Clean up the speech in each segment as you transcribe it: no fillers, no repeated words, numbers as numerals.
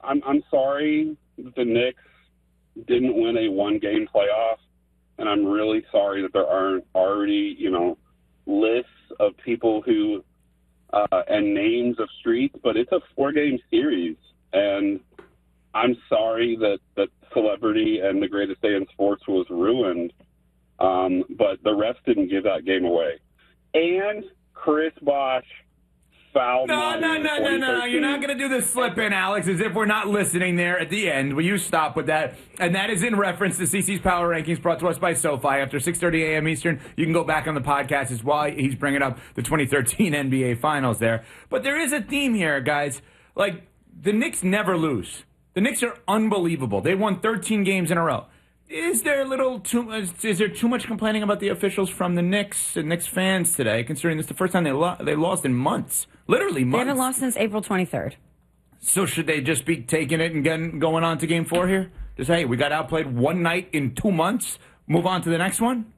I'm sorry that the Knicks didn't win a one-game playoff, and I'm really sorry that there aren't already, lists of people who and names of streets, but it's a 4-game series, and I'm sorry that celebrity and the greatest day in sports was ruined, but the refs didn't give that game away. And Chris Bosh fouled. No. You're not going to do the slip in, Alex, as if we're not listening there at the end. Will you stop with that? And that is in reference to CC's Power Rankings brought to us by SoFi. After 6:30 a.m. Eastern, you can go back on the podcast as well. He's bringing up the 2013 NBA Finals there. But there is a theme here, guys. Like, the Knicks never lose. The Knicks are unbelievable. They won 13 games in a row. Is there too much complaining about the officials from the Knicks and Knicks fans today, considering this is the first time they lost in months? Literally months. They haven't lost since April 23rd. So should they just be taking it and going on to Game 4 here? Just, hey, we got outplayed one night in 2 months. Move on to the next one?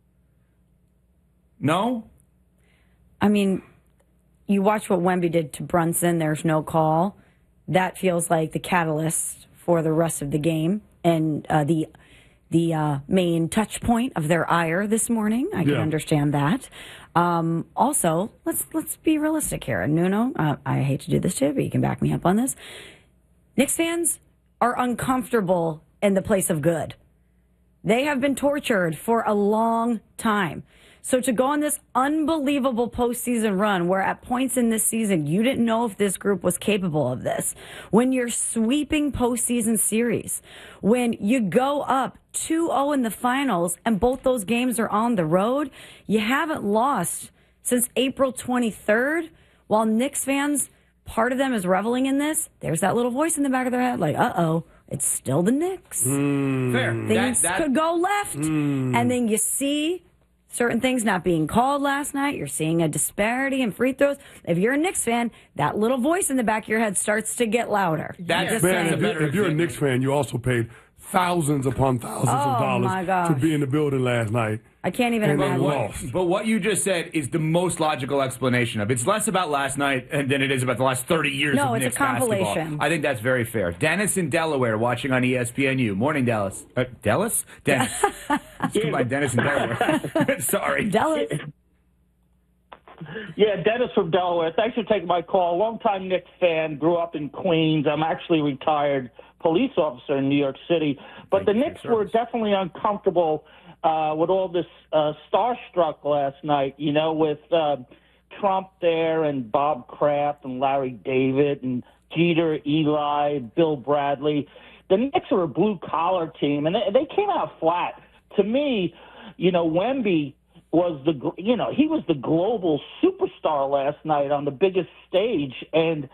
No? I mean, you watch what Wemby did to Brunson. There's no call. That feels like the catalyst for the rest of the game. And the main touch point of their ire this morning. I can understand that. Also, let's be realistic here. Nuno, I hate to do this to you, but you can back me up on this. Knicks fans are uncomfortable in the place of good. They have been tortured for a long time. So to go on this unbelievable postseason run where at points in this season you didn't know if this group was capable of this, when you're sweeping postseason series, when you go up 2-0 in the finals and both those games are on the road, you haven't lost since April 23rd. While Knicks fans, part of them is reveling in this, there's that little voice in the back of their head like, uh-oh, it's still the Knicks. Fair. Things could go left. And then you see certain things not being called last night. You're seeing a disparity in free throws. If you're a Knicks fan, that little voice in the back of your head starts to get louder. If you're a Knicks fan, you also paid thousands upon thousands of dollars to be in the building last night. I can't even imagine. But what you just said is the most logical explanation of it. It's less about last night than it is about the last 30 years of Knicks basketball. No, it's a compilation. I think that's very fair. Dennis in Delaware watching on ESPNU. Morning, Dallas. Dallas? Dennis. Come on, Dennis in Delaware. Sorry. Dallas. Yeah, Dennis from Delaware. Thanks for taking my call. Longtime Knicks fan, grew up in Queens. I'm actually a retired police officer in New York City. But the Knicks were definitely uncomfortable with all this starstruck last night, with Trump there and Bob Kraft and Larry David and Jeter, Eli, Bill Bradley. The Knicks are a blue-collar team, and they came out flat. To me, Wemby was he was the global superstar last night on the biggest stage, and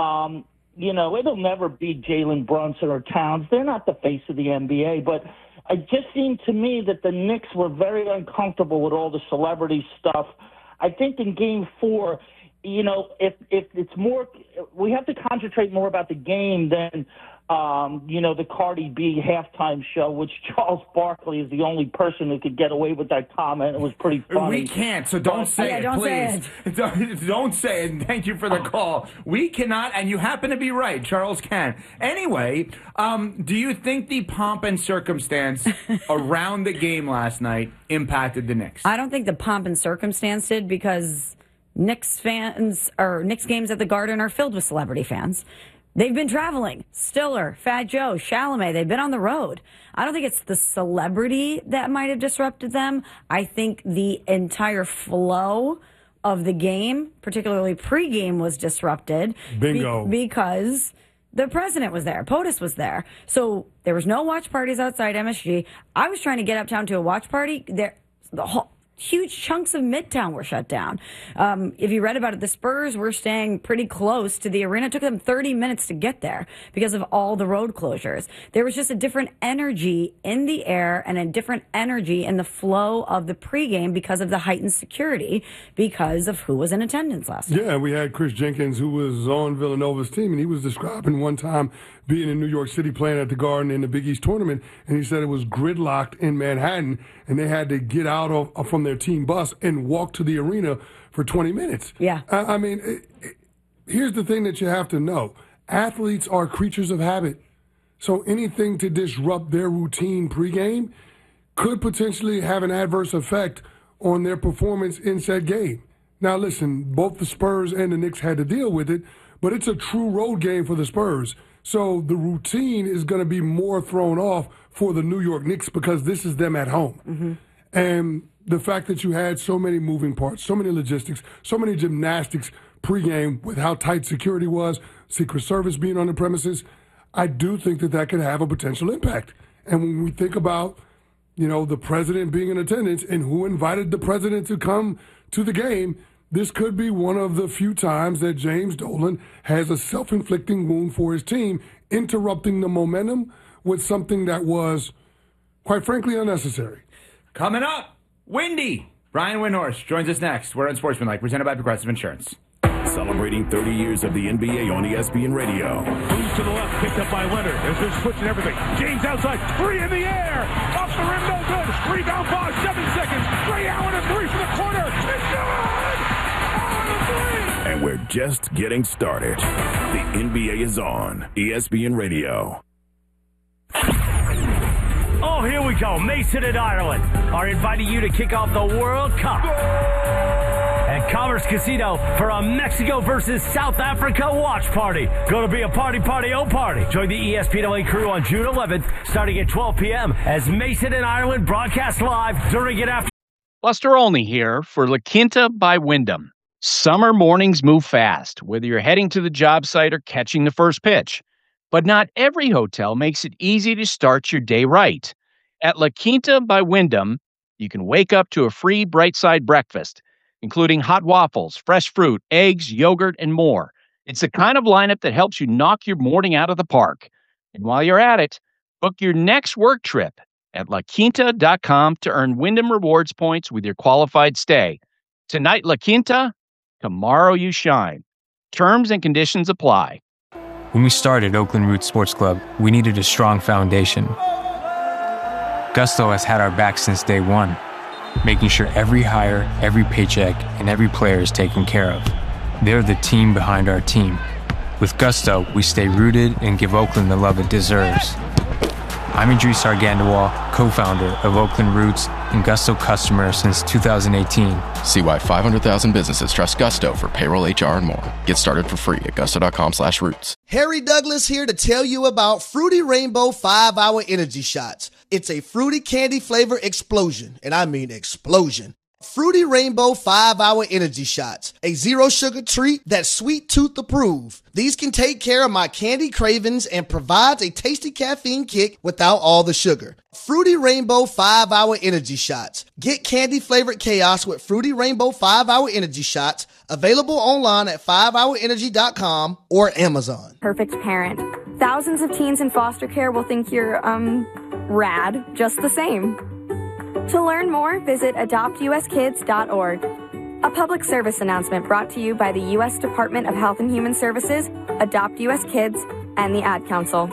it'll never be Jalen Brunson or Towns. They're not the face of the NBA, but it just seemed to me that the Knicks were very uncomfortable with all the celebrity stuff. I think in Game 4, if it's more, we have to concentrate more about the game than the Cardi B halftime show, which Charles Barkley is the only person who could get away with that comment. It was pretty funny. We can't, so don't say it, please. Don't say it, and thank you for the call. We cannot, and you happen to be right. Charles can. Anyway, do you think the pomp and circumstance around the game last night impacted the Knicks? I don't think the pomp and circumstance did, because Knicks games at the Garden are filled with celebrity fans. They've been traveling. Stiller, Fat Joe, Chalamet, they've been on the road. I don't think it's the celebrity that might have disrupted them. I think the entire flow of the game, particularly pregame, was disrupted. Bingo. Because the president was there. POTUS was there. So there was no watch parties outside MSG. I was trying to get uptown to a watch party. Huge chunks of Midtown were shut down. If you read about it, the Spurs were staying pretty close to the arena. It took them 30 minutes to get there because of all the road closures. There was just a different energy in the air and a different energy in the flow of the pregame because of the heightened security, because of who was in attendance last night. Yeah, we had Chris Jenkins, who was on Villanova's team, and he was describing one time being in New York City playing at the Garden in the Big East tournament, and he said it was gridlocked in Manhattan, and they had to get out from their team bus and walk to the arena for 20 minutes. Yeah. I mean, here's the thing that you have to know. Athletes are creatures of habit. So anything to disrupt their routine pregame could potentially have an adverse effect on their performance in said game. Now, listen, both the Spurs and the Knicks had to deal with it, but it's a true road game for the Spurs. So the routine is going to be more thrown off for the New York Knicks because this is them at home. Mm-hmm. And the fact that you had so many moving parts, so many logistics, so many gymnastics pregame with how tight security was, Secret Service being on the premises, I do think that that could have a potential impact. And when we think about, the president being in attendance and who invited the president to come to the game, this could be one of the few times that James Dolan has a self-inflicting wound for his team, interrupting the momentum with something that was, quite frankly, unnecessary. Coming up, Windy. Brian Windhorst joins us next. We're on Sportsmanlike, presented by Progressive Insurance. Celebrating 30 years of the NBA on ESPN Radio. Moves to the left, picked up by Leonard. There's this switch and everything. James outside, three in the air. Off the rim, no good. Rebound, Bosh, 7 seconds. Ray Allen, a three from the corner. It's good! And we're just getting started. The NBA is on ESPN Radio. Oh, here we go. Mason and Ireland are inviting you to kick off the World Cup at Commerce Casino for a Mexico versus South Africa watch party. Going to be a party, oh party. Join the ESPN LA crew on June 11th, starting at 12 p.m. as Mason and Ireland broadcast live during and after. Buster Olney here for La Quinta by Wyndham. Summer mornings move fast, whether you're heading to the job site or catching the first pitch. But not every hotel makes it easy to start your day right. At La Quinta by Wyndham, you can wake up to a free Bright Side breakfast, including hot waffles, fresh fruit, eggs, yogurt, and more. It's the kind of lineup that helps you knock your morning out of the park. And while you're at it, book your next work trip at LaQuinta.com to earn Wyndham Rewards points with your qualified stay. Tonight, La Quinta, tomorrow you shine. Terms and conditions apply. When we started Oakland Roots Sports Club, we needed a strong foundation. Gusto has had our back since day one, making sure every hire, every paycheck, and every player is taken care of. They're the team behind our team. With Gusto, we stay rooted and give Oakland the love it deserves. I'm Idris Argandawal, co-founder of Oakland Roots and Gusto customer since 2018. See why 500,000 businesses trust Gusto for payroll, HR, and more. Get started for free at gusto.com/roots. Harry Douglas here to tell you about Fruity Rainbow 5-Hour Energy Shots. It's a fruity candy flavor explosion, and I mean explosion. Fruity Rainbow 5-Hour Energy Shots, a zero-sugar treat that's sweet tooth approved. These can take care of my candy cravings and provides a tasty caffeine kick without all the sugar. Fruity Rainbow 5-Hour Energy Shots. Get candy-flavored chaos with Fruity Rainbow 5-Hour Energy Shots, available online at 5hourenergy.com or Amazon. Perfect parent. Thousands of teens in foster care will think you're, rad just the same. To learn more, visit adoptuskids.org. A public service announcement brought to you by the U.S. Department of Health and Human Services, Adopt U.S. Kids, and the Ad Council.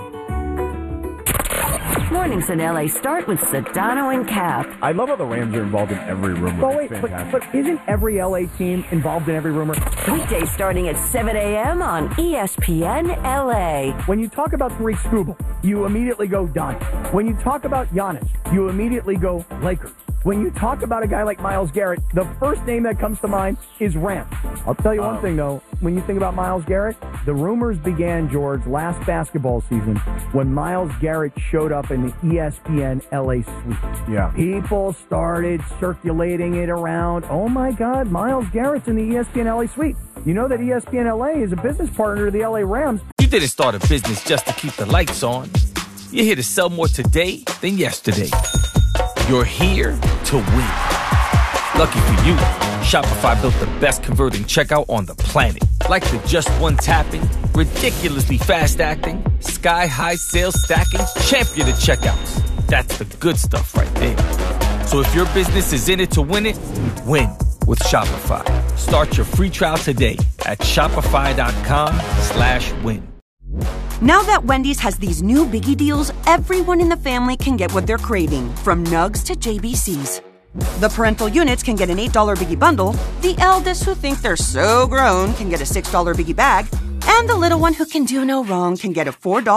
Mornings in LA start with Sedano and Cap. I love how the Rams are involved in every rumor. But wait, but isn't every LA team involved in every rumor? Weekdays starting at 7 a.m. on ESPN LA. When you talk about Tariq Skubal, you immediately go Donnie. When you talk about Giannis, you immediately go Lakers. When you talk about a guy like Myles Garrett, the first name that comes to mind is Rams. I'll tell you one thing, though. When you think about Myles Garrett, the rumors began, George, last basketball season when Myles Garrett showed up in the ESPN LA suite. Yeah. People started circulating it around. Oh, my God, Myles Garrett's in the ESPN LA suite. You know that ESPN LA is a business partner of the LA Rams. You didn't start a business just to keep the lights on. You're here to sell more today than yesterday. You're here to win. Lucky for you, Shopify built the best converting checkout on the planet. Like the just one tapping, ridiculously fast acting, sky-high sales stacking, champion of checkouts. That's the good stuff right there. So if your business is in it to win it, win with Shopify. Start your free trial today at shopify.com/win. Now that Wendy's has these new Biggie deals, everyone in the family can get what they're craving, from Nugs to JBCs. The parental units can get an $8 Biggie bundle. The eldest who think they're so grown can get a $6 Biggie bag. And the little one who can do no wrong can get a $4